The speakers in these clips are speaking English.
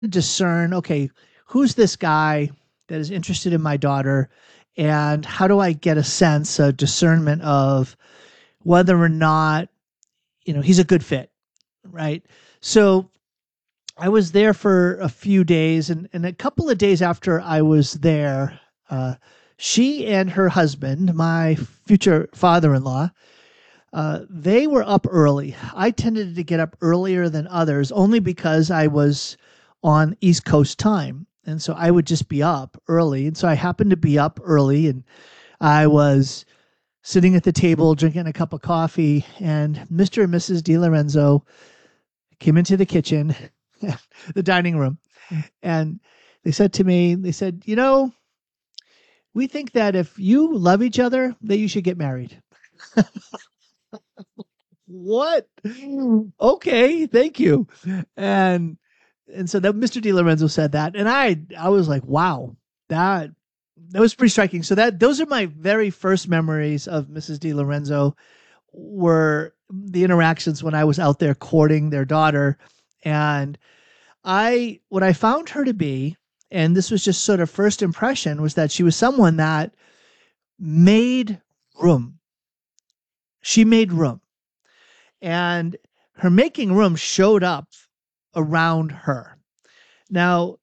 discern, okay, who's this guy that is interested in my daughter? And how do I get a sense, a discernment of whether or not, he's a good fit, right? So I was there for a few days, and a couple of days after I was there, uh, she and her husband, my future father-in-law, they were up early. I tended to get up earlier than others only because I was on East Coast time. And so I would just be up early. And so I happened to be up early, and I was sitting at the table drinking a cup of coffee, and Mr. and Mrs. DiLorenzo came into the kitchen, the dining room, and they said to me, they said, we think that if you love each other, that you should get married. What? Okay, thank you. And and so that Mr. DiLorenzo said that, and I was like, wow, that that was pretty striking. So that those are my very first memories of Mrs. DiLorenzo, were the interactions when I was out there courting their daughter. And I what I found her to be, and this was just sort of first impression, was that she was someone that made room. She made room. And her making room showed up around her. Now,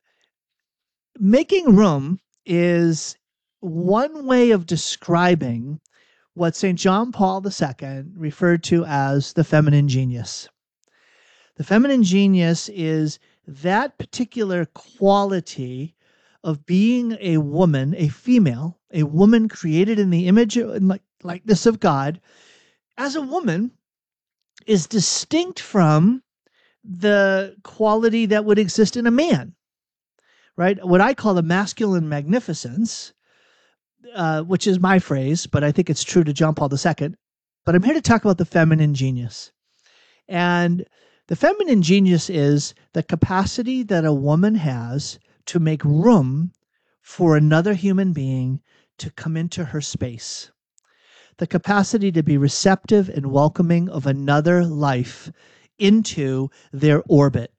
making room is one way of describing what St. John Paul II referred to as the feminine genius. The feminine genius is that particular quality of being a woman, a female, a woman created in the image and likeness of God, as a woman, is distinct from the quality that would exist in a man, right? What I call the masculine magnificence, which is my phrase, but I think it's true to John Paul II. But I'm here to talk about the feminine genius. And the feminine genius is the capacity that a woman has to make room for another human being to come into her space. The capacity to be receptive and welcoming of another life into their orbit.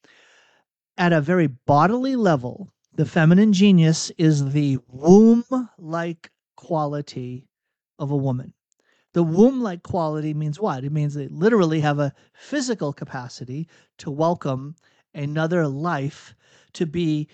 At a very bodily level, the feminine genius is the womb-like quality of a woman. The womb-like quality means what? It means they literally have a physical capacity to welcome another life to be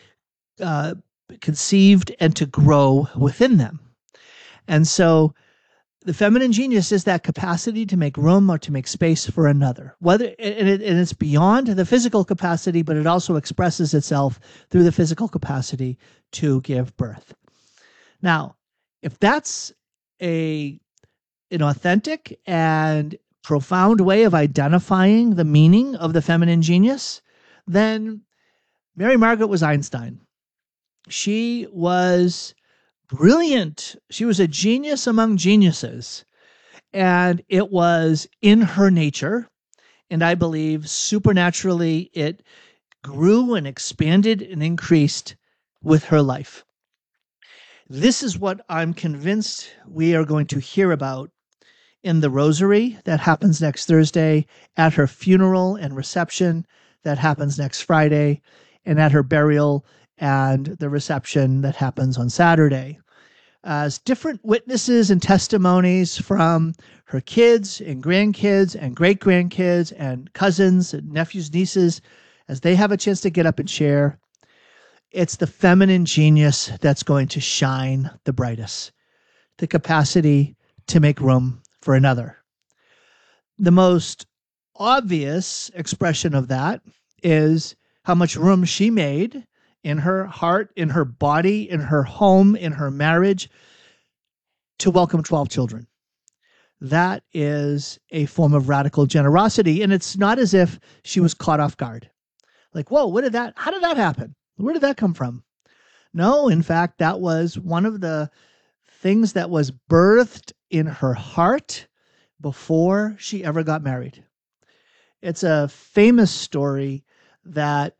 conceived and to grow within them. And so the feminine genius is that capacity to make room or to make space for another. And it's beyond the physical capacity, but it also expresses itself through the physical capacity to give birth. Now, if that's an authentic and profound way of identifying the meaning of the feminine genius, then Mary Margaret was Einstein. She was brilliant. She was a genius among geniuses. And it was in her nature. And I believe supernaturally it grew and expanded and increased with her life. This is what I'm convinced we are going to hear about in the rosary that happens next Thursday, at her funeral and reception that happens next Friday, and at her burial and the reception that happens on Saturday. As different witnesses and testimonies from her kids and grandkids and great-grandkids and cousins and nephews, nieces, as they have a chance to get up and share, it's the feminine genius that's going to shine the brightest. The capacity to make room for another. The most obvious expression of that is how much room she made in her heart, in her body, in her home, in her marriage, to welcome 12 children. That is a form of radical generosity. And it's not as if she was caught off guard. Like, whoa, how did that happen? Where did that come from? No, in fact, that was one of the things that was birthed in her heart before she ever got married. It's a famous story that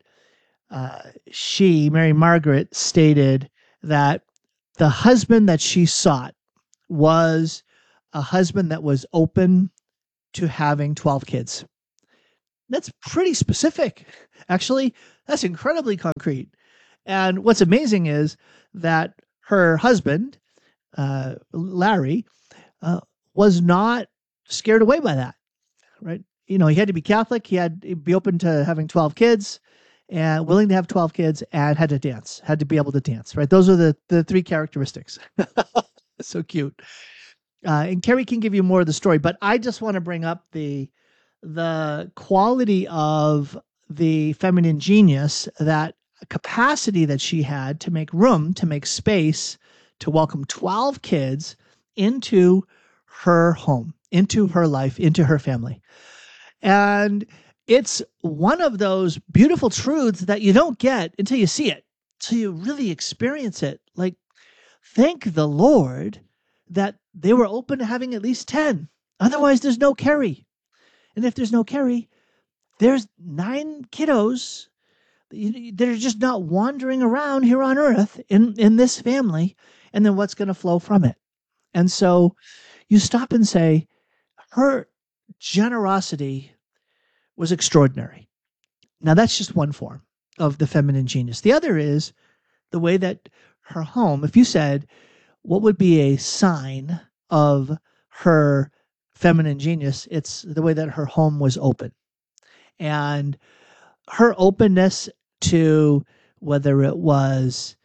Mary Margaret, stated that the husband that she sought was a husband that was open to having 12 kids. That's pretty specific. Actually, That's incredibly concrete. And what's amazing is that her husband, Larry, was not scared away by that, right? He had to be Catholic. He had to be open to having 12 kids and willing to have 12 kids, and had to be able to dance, right? Those are the three characteristics. So cute. And Carrie can give you more of the story, but I just want to bring up the quality of the feminine genius, that capacity that she had to make room, to make space, to welcome 12 kids into her home, into her life, into her family. And it's one of those beautiful truths that you don't get until you see it, until you really experience it. Like, thank the Lord that they were open to having at least 10. Otherwise, there's no Carrie. And if there's no Carrie, there's 9 kiddos that are just not wandering around here on earth in this family. And then what's going to flow from it? And so you stop and say, her generosity was extraordinary. Now, that's just one form of the feminine genius. The other is the way that her home, if you said, what would be a sign of her feminine genius? It's the way that her home was open. And her openness to, whether it was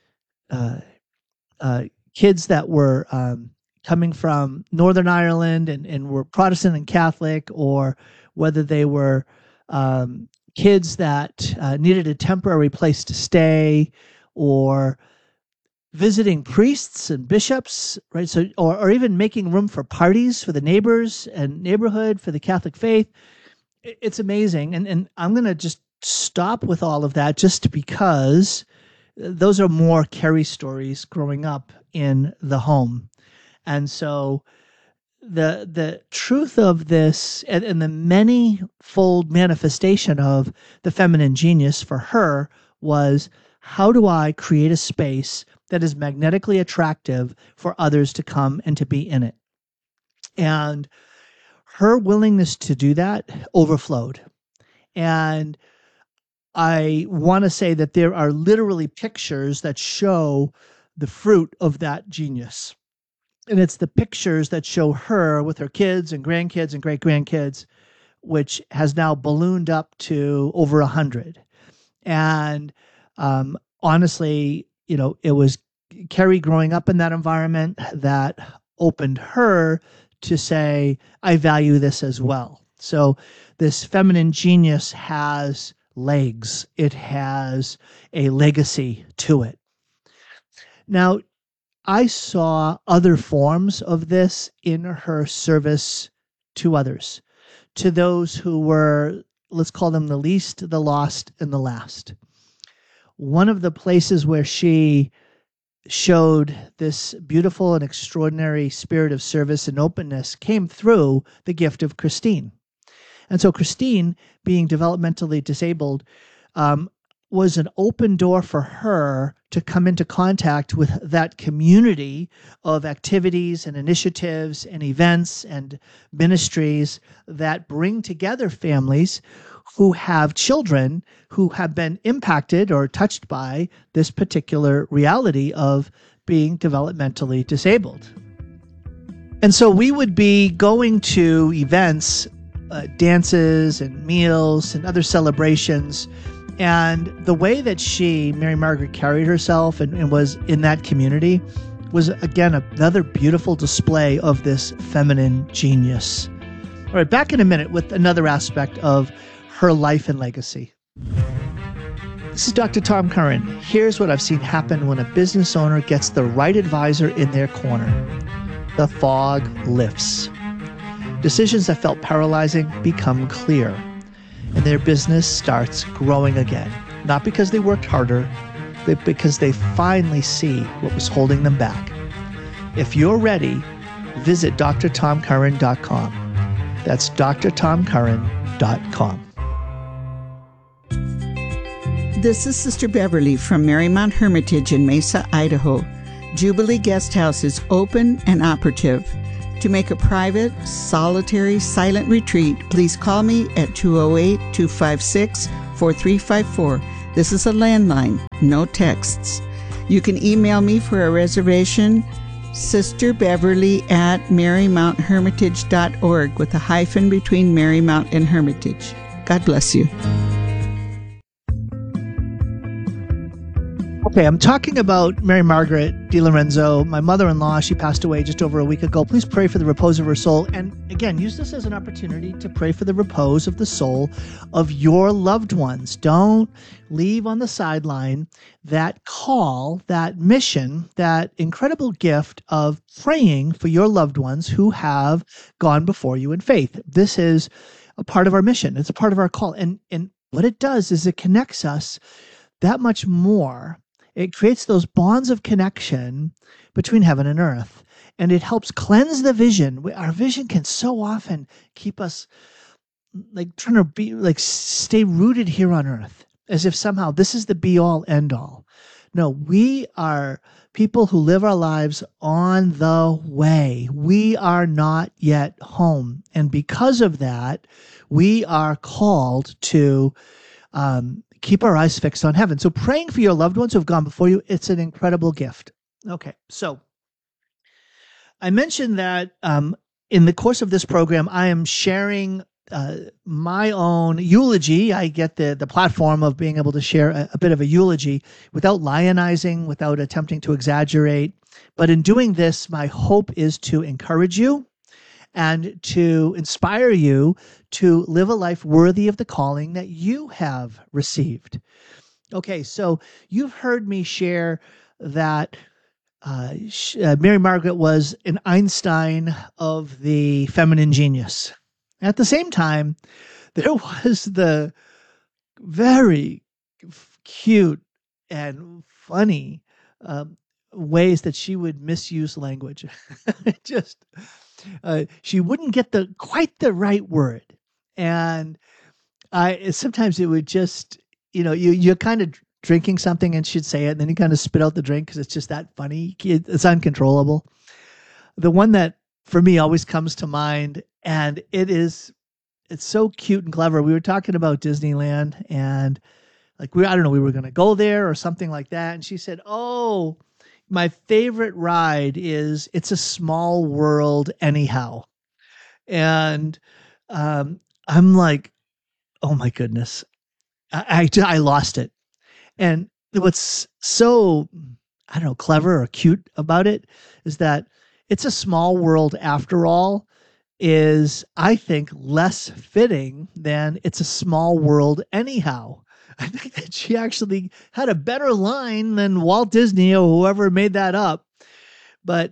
kids that were coming from Northern Ireland and were Protestant and Catholic, or whether they were kids that needed a temporary place to stay, or visiting priests and bishops, right? So, or even making room for parties for the neighbors and neighborhood for the Catholic faith. It's amazing. And I'm going to just stop with all of that just because those are more Carrie stories growing up in the home. And so the truth of this and the many-fold manifestation of the feminine genius for her was, how do I create a space that is magnetically attractive for others to come and to be in it? And her willingness to do that overflowed. And I want to say that there are literally pictures that show the fruit of that genius. And it's the pictures that show her with her kids and grandkids and great-grandkids, which has now ballooned up to over 100. And honestly, it was Carrie growing up in that environment that opened her to say, I value this as well. So this feminine genius has legs. It has a legacy to it. Now, I saw other forms of this in her service to others, to those who were, let's call them the least, the lost, and the last. One of the places where she showed this beautiful and extraordinary spirit of service and openness came through the gift of Christine. And so Christine, being developmentally disabled, was an open door for her to come into contact with that community of activities and initiatives and events and ministries that bring together families who have children who have been impacted or touched by this particular reality of being developmentally disabled. And so we would be going to events, dances and meals and other celebrations. And the way that Mary Margaret, carried herself and was in that community was, again, another beautiful display of this feminine genius. All right, back in a minute with another aspect of her life and legacy. This is Dr. Tom Curran. Here's what I've seen happen when a business owner gets the right advisor in their corner. The fog lifts. Decisions that felt paralyzing become clear. And their business starts growing again. Not because they worked harder, but because they finally see what was holding them back. If you're ready, visit drtomcurran.com. That's drtomcurran.com. This is Sister Beverly from Marymount Hermitage in Mesa, Idaho. Jubilee Guest House is open and operative. To make a private, solitary, silent retreat, please call me at 208-256-4354. This is a landline, no texts. You can email me for a reservation, sisterbeverly@marymounthermitage.org with a hyphen between Marymount and Hermitage. God bless you. Okay, I'm talking about Mary Margaret DiLorenzo, my mother-in-law. She passed away just over a week ago. Please pray for the repose of her soul. And again, use this as an opportunity to pray for the repose of the soul of your loved ones. Don't leave on the sideline that call, that mission, that incredible gift of praying for your loved ones who have gone before you in faith. This is a part of our mission. It's a part of our call. And what it does is it connects us that much more. It creates those bonds of connection between heaven and earth, and it helps cleanse the vision. Our vision can so often keep us like trying to be like stay rooted here on earth, as if somehow this is the be all end all. No, we are people who live our lives on the way. We are not yet home, and because of that, we are called to keep our eyes fixed on heaven. So praying for your loved ones who have gone before you, it's an incredible gift. Okay, so I mentioned that in the course of this program, I am sharing my own eulogy. I get the platform of being able to share a bit of a eulogy without lionizing, without attempting to exaggerate. But in doing this, my hope is to encourage you and to inspire you to live a life worthy of the calling that you have received. Okay, so you've heard me share that Mary Margaret was an Einstein of the feminine genius. At the same time, there was the very cute and funny ways that she would misuse language. Just she wouldn't get quite the right word, and sometimes it would just you're kind of drinking something and she'd say it, and then you kind of spit out the drink because it's just that funny. It's uncontrollable. The one that for me always comes to mind, and it's so cute and clever. We were talking about Disneyland, and I don't know, we were going to go there or something like that, and she said, "Oh, my favorite ride is It's a Small World Anyhow." And I'm like, oh my goodness, I lost it. And what's so, I don't know, clever or cute about it is that It's a Small World After All is, I think, less fitting than It's a Small World Anyhow. I think that she actually had a better line than Walt Disney or whoever made that up. But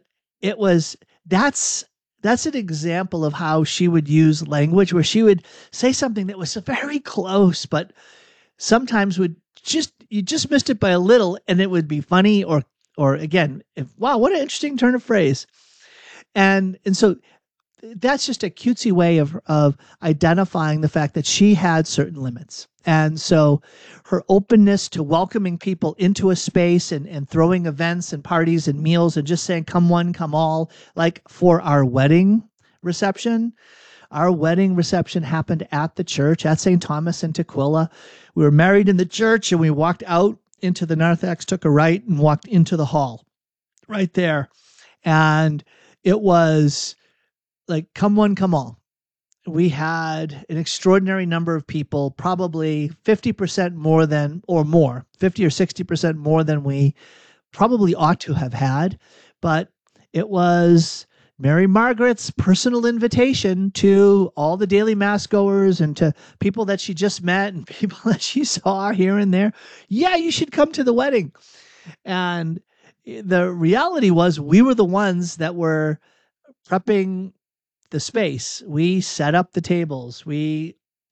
that's an example of how she would use language, where she would say something that was very close, but sometimes you just missed it by a little, and it would be funny or again, wow, what an interesting turn of phrase. And so that's just a cutesy way of identifying the fact that she had certain limits. And so her openness to welcoming people into a space and throwing events and parties and meals and just saying, come one, come all, like for our wedding reception. Our wedding reception happened at the church at St. Thomas in Tukwila. We were married in the church, and we walked out into the narthex, took a right, and walked into the hall right there. And it was like, come one, come all. We had an extraordinary number of people, probably 50% more than, or more, 50 or 60% more than we probably ought to have had. But it was Mary Margaret's personal invitation to all the daily mass goers and to people that she just met and people that she saw here and there. Yeah, you should come to the wedding. And the reality was, we were the ones that were prepping the space. We set up the tables. We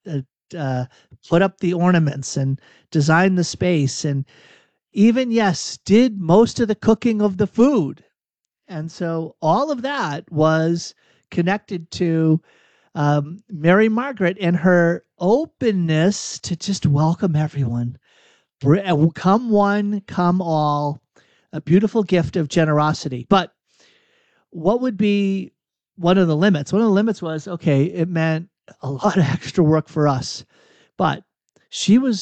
put up the ornaments and designed the space, and even, yes, did most of the cooking of the food. And so all of that was connected to Mary Margaret and her openness to just welcome everyone. Come one, come all. A beautiful gift of generosity. But what would be one of the limits? One of the limits was, okay, it meant a lot of extra work for us. But she was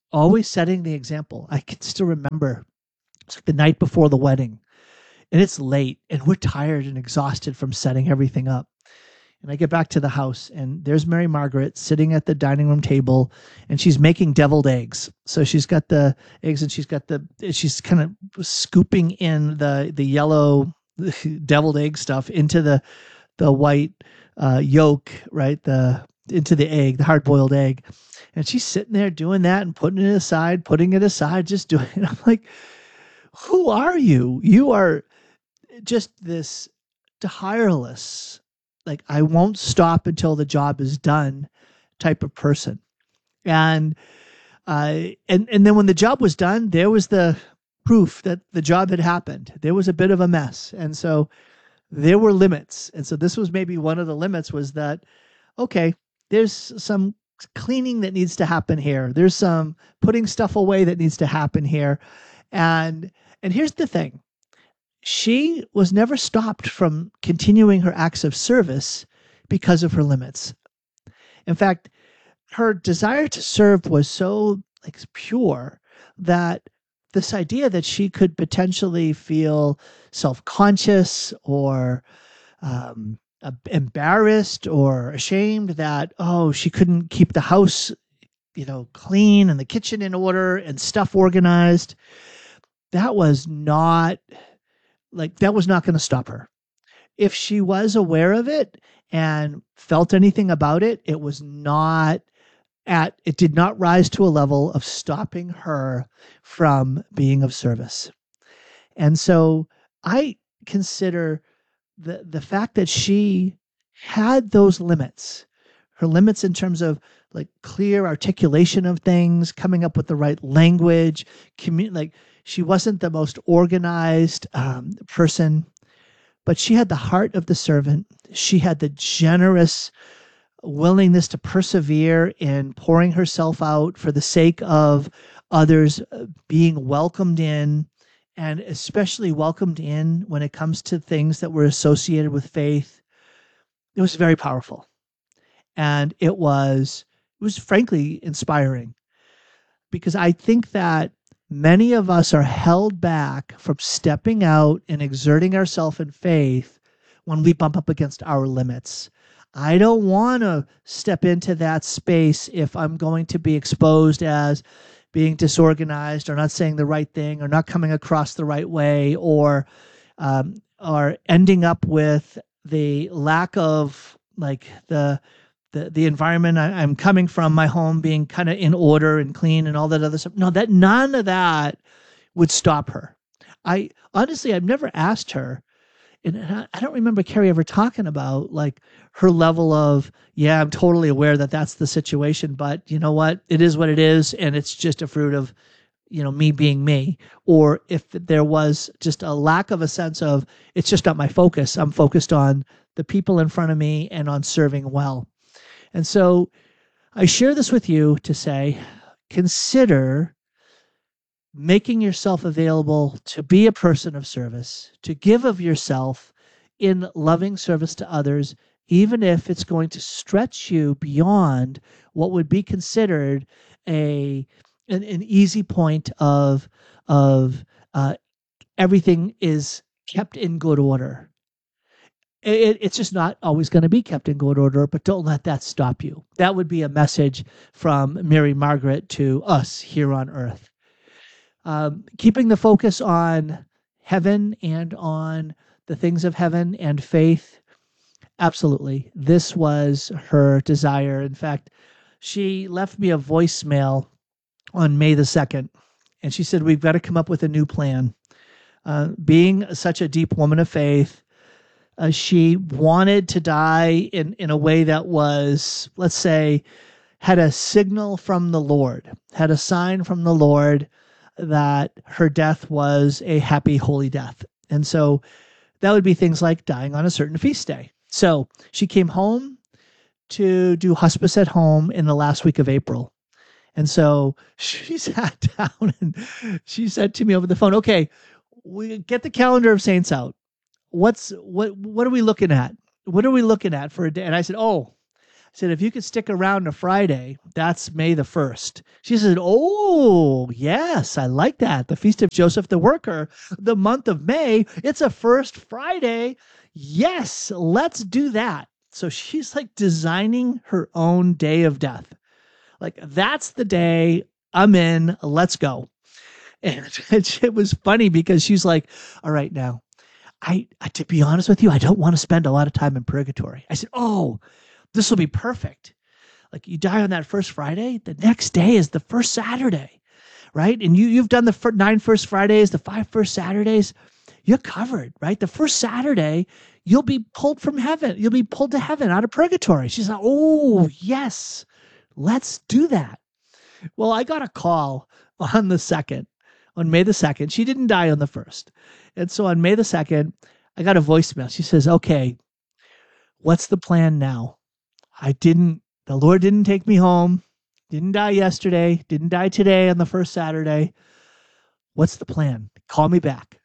always setting the example. I can still remember it's like the night before the wedding, and it's late, and we're tired and exhausted from setting everything up. And I get back to the house, and there's Mary Margaret sitting at the dining room table, and she's making deviled eggs. So she's got the eggs, and she's kind of scooping in the yellow deviled egg stuff into the white yolk, right? Into the egg, the hard boiled egg. And she's sitting there doing that and putting it aside, just doing it. I'm like, who are you? You are just this tireless, like, I won't stop until the job is done type of person. And then when the job was done, there was the proof that the job had happened. There was a bit of a mess. And so there were limits. And so this was maybe one of the limits, was that, okay, there's some cleaning that needs to happen here. There's some putting stuff away that needs to happen here. And here's the thing. She was never stopped from continuing her acts of service because of her limits. In fact, her desire to serve was so pure that this idea that she could potentially feel self-conscious or embarrassed or ashamed that, she couldn't keep the house, clean and the kitchen in order and stuff organized, that was not going to stop her. If she was aware of it and felt anything about it, it did not rise to a level of stopping her from being of service. And so I consider the fact that she had those limits, her limits in terms of clear articulation of things, coming up with the right language, she wasn't the most organized person, but she had the heart of the servant. She had the generous willingness to persevere in pouring herself out for the sake of others being welcomed in, and especially welcomed in when it comes to things that were associated with faith. It was very powerful. And it was frankly inspiring, because I think that many of us are held back from stepping out and exerting ourselves in faith when we bump up against our limits. I don't want to step into that space if I'm going to be exposed as being disorganized or not saying the right thing or not coming across the right way, or ending up with the lack of the environment I'm coming from, my home being kind of in order and clean and all that other stuff. No, none of that would stop her. I've never asked her, and I don't remember Carrie ever talking about her level of, yeah, I'm totally aware that that's the situation, but you know what? It is what it is, and it's just a fruit of, me being me. Or if there was just a lack of a sense of, it's just not my focus. I'm focused on the people in front of me and on serving well. And so I share this with you to say, consider making yourself available to be a person of service, to give of yourself in loving service to others, even if it's going to stretch you beyond what would be considered an easy point of everything is kept in good order. It's just not always going to be kept in good order, but don't let that stop you. That would be a message from Mary Margaret to us here on earth. Keeping the focus on heaven and on the things of heaven and faith, absolutely. This was her desire. In fact, she left me a voicemail on May the 2nd, and she said, we've got to come up with a new plan. Being such a deep woman of faith, she wanted to die in a way that was, let's say, had a signal from the Lord, had a sign from the Lord that her death was a happy, holy death. And so that would be things like dying on a certain feast day. So she came home to do hospice at home in the last week of April. And so she sat down and she said to me over the phone, okay, we get the calendar of saints out. What are we looking at? What are we looking at for a day? And I said, I said, if you could stick around to Friday, that's May the 1st. She said, oh, yes, I like that. The Feast of Joseph the Worker, the month of May, it's a first Friday. Yes, let's do that. So she's like designing her own day of death. Like, that's the day, I'm in, let's go. And it was funny because she's like, all right, now, I to be honest with you, I don't want to spend a lot of time in purgatory. I said, oh, this will be perfect. Like, you die on that first Friday, the next day is the first Saturday, right? And you've done the 9 first Fridays, the 5 first Saturdays, you're covered, right? The first Saturday, you'll be pulled from heaven. You'll be pulled to heaven out of purgatory. She's like, oh, yes, let's do that. Well, I got a call on the 2nd, on May the 2nd. She didn't die on the 1st. And so on May the 2nd, I got a voicemail. She says, okay, what's the plan now? The Lord didn't take me home, didn't die yesterday, didn't die today on the first Saturday. What's the plan? Call me back.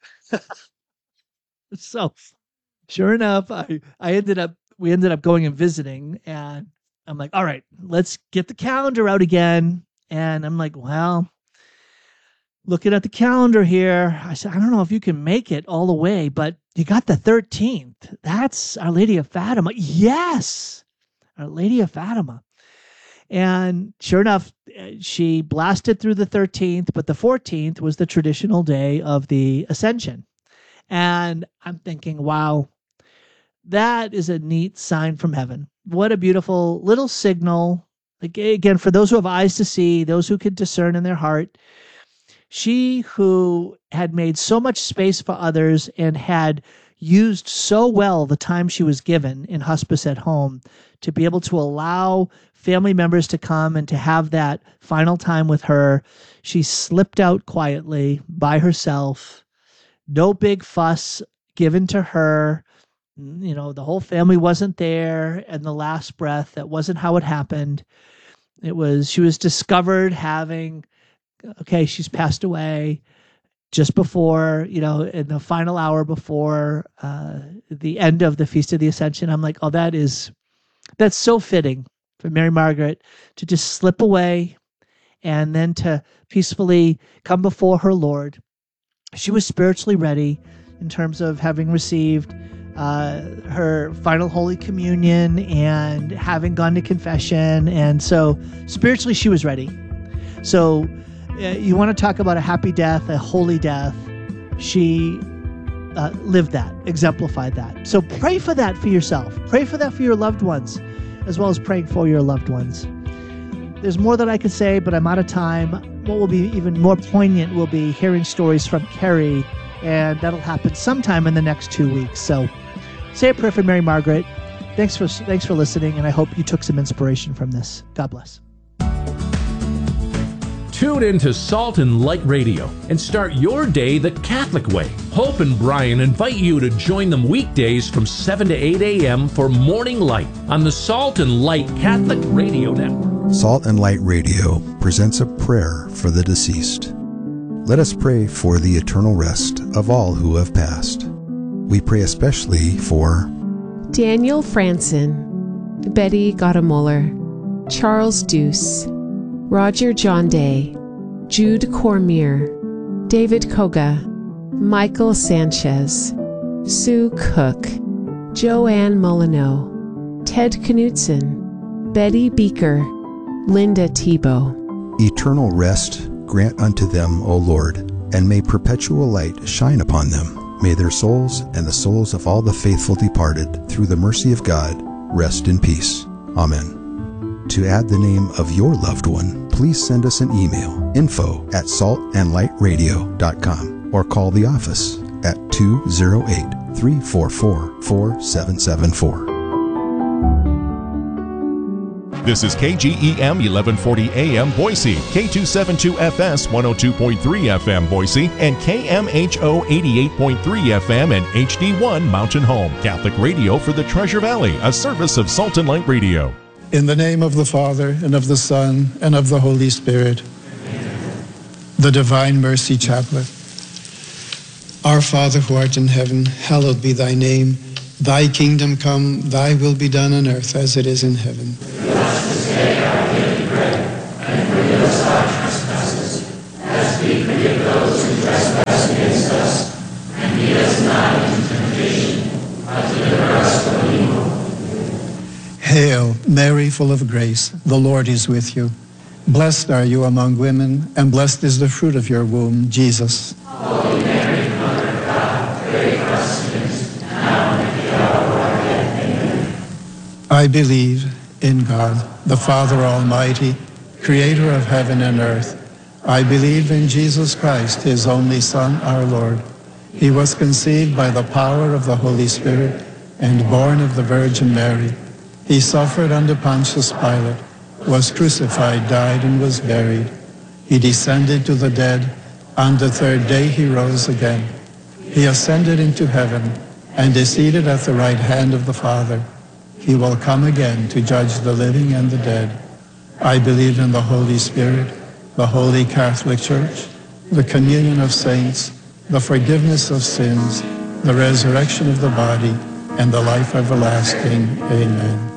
So sure enough, we ended up going and visiting, and I'm like, all right, let's get the calendar out again. And I'm like, well, looking at the calendar here, I said, I don't know if you can make it all the way, but you got the 13th. That's Our Lady of Fatima. Yes. Our Lady of Fatima. And sure enough, she blasted through the 13th, but the 14th was the traditional day of the Ascension. And I'm thinking, wow, that is a neat sign from heaven. What a beautiful little signal. Again, for those who have eyes to see, those who can discern in their heart, she who had made so much space for others and had used so well the time she was given in hospice at home to be able to allow family members to come and to have that final time with her. She slipped out quietly by herself. No big fuss given to her. You know, the whole family wasn't there, and the last breath, that wasn't how it happened. She was discovered having, she's passed away just before, in the final hour before the end of the Feast of the Ascension. I'm like, oh, that's so fitting for Mary Margaret to just slip away and then to peacefully come before her Lord. She was spiritually ready in terms of having received her final Holy Communion and having gone to confession. And so spiritually she was ready. So you want to talk about a happy death, a holy death. She lived that, exemplified that. So pray for that for yourself. Pray for that for your loved ones, as well as praying for your loved ones. There's more that I could say, but I'm out of time. What will be even more poignant will be hearing stories from Carrie, and that'll happen sometime in the next 2 weeks. So say a prayer for Mary Margaret. Thanks for listening, and I hope you took some inspiration from this. God bless. Tune in to Salt and Light Radio and start your day the Catholic way. Hope and Brian invite you to join them weekdays from 7 to 8 a.m. for Morning Light on the Salt and Light Catholic Radio Network. Salt and Light Radio presents a prayer for the deceased. Let us pray for the eternal rest of all who have passed. We pray especially for Daniel Franson, Betty Gottemoeller, Charles Deuce, Roger John Day, Jude Cormier, David Koga, Michael Sanchez, Sue Cook, Joanne Molyneux, Ted Knutson, Betty Beaker, Linda Tebow. eternal rest grant unto them, O Lord, and may perpetual light shine upon them. May their souls and the souls of all the faithful departed, through the mercy of God, rest in peace. Amen. To add the name of your loved one, please send us an email, info@saltandlightradio.com, or call the office at 208-344-4774. This is KGEM 1140 AM Boise, K272FS 102.3 FM Boise, and KMHO 88.3 FM and HD1 Mountain Home. Catholic radio for the Treasure Valley, a service of Salt and Light Radio. In the name of the Father, and of the Son, and of the Holy Spirit. Amen. The Divine Mercy Chaplet. Our Father who art in heaven, hallowed be thy name. Thy kingdom come, thy will be done on earth as it is in heaven. Give us this day our daily bread, and forgive us our trespasses, as we forgive those who trespass against us. And lead us not into temptation, but deliver us from evil. Hail, Mary, full of grace, the Lord is with you. Blessed are you among women, and blessed is the fruit of your womb, Jesus. Holy Mary, Mother of God, pray for us sinners, now and at the hour of our death. Amen. I believe in God, the Father Almighty, creator of heaven and earth. I believe in Jesus Christ, his only Son, our Lord. He was conceived by the power of the Holy Spirit and born of the Virgin Mary. He suffered under Pontius Pilate, was crucified, died, and was buried. He descended to the dead. On the third day he rose again. He ascended into heaven and is seated at the right hand of the Father. He will come again to judge the living and the dead. I believe in the Holy Spirit, the Holy Catholic Church, the communion of saints, the forgiveness of sins, the resurrection of the body, and the life everlasting. Amen.